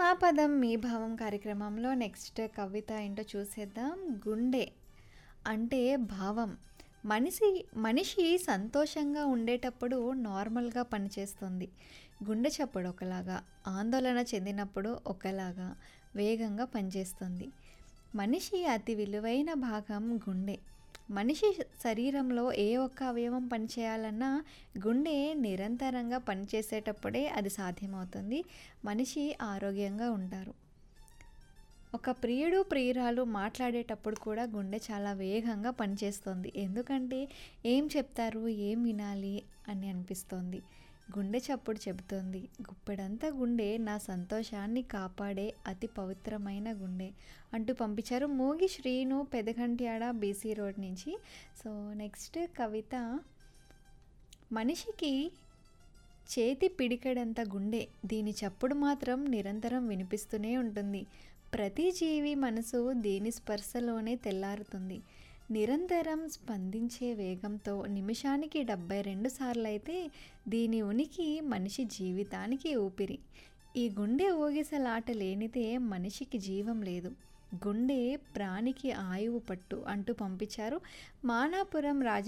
మా పదం మీ భావం కార్యక్రమంలో నెక్స్ట్ కవిత ఏంటో చూసేద్దాం. గుండె అంటే భావం. మనిషి మనిషి సంతోషంగా ఉండేటప్పుడు నార్మల్‌గా పనిచేస్తుంది. గుండె చప్పుడు ఒకలాగా, ఆందోళన చెందినప్పుడు ఒకలాగా వేగంగా పనిచేస్తుంది. మనిషి అతి విలువైన భాగం గుండె. మనిషి శరీరంలో ఏ ఒక్క అవయవం పనిచేయాలన్నా గుండె నిరంతరంగా పనిచేసేటప్పుడే అది సాధ్యమవుతుంది. మనిషి ఆరోగ్యంగా ఉంటారు. ఒక ప్రియుడు, ప్రియురాలు మాట్లాడేటప్పుడు కూడా గుండె చాలా వేగంగా పనిచేస్తుంది. ఎందుకంటే ఏం చెప్తారు, ఏం వినాలి అని అనిపిస్తోంది. గుండె చప్పుడు చెబుతోంది. గుప్పెడంత గుండె నా సంతోషాన్ని కాపాడే అతి పవిత్రమైన గుండె అంటూ పంపించారు మోగి శ్రీను పెదగంట్యాడ బీసీ రోడ్ నుంచి. సో నెక్స్ట్ కవిత, మనిషికి చేతి పిడికెడంత గుండె, దీని చప్పుడు మాత్రం నిరంతరం వినిపిస్తూనే ఉంటుంది. ప్రతి జీవి మనసు దీని స్పర్శలోనే తెల్లారుతుంది. నిరంతరం స్పందించే వేగంతో నిమిషానికి 72 సార్లయితే దీని ఉనికి మనిషి జీవితానికి ఊపిరి. ఈ గుండె ఊగిసలాట లేనిదే మనిషికి జీవం లేదు. గుండె ప్రాణికి ఆయువు పట్టు అంటూ పంపించారు మానాపురం రాజ